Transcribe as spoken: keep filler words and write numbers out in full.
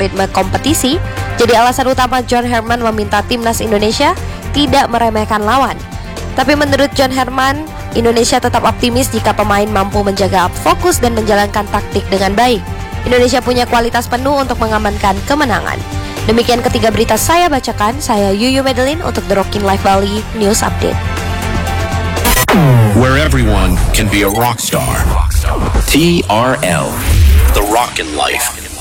ritme kompetisi, jadi alasan utama John Herman meminta timnas Indonesia tidak meremehkan lawan. Tapi menurut John Herman, Indonesia tetap optimis jika pemain mampu menjaga fokus dan menjalankan taktik dengan baik. Indonesia punya kualitas penuh untuk mengamankan kemenangan. Demikian ketiga berita saya bacakan. Saya Yuyu Madeline untuk The Rockin Life Bali News Update. Where everyone can be a rock star. T R L, The Rockin' Life.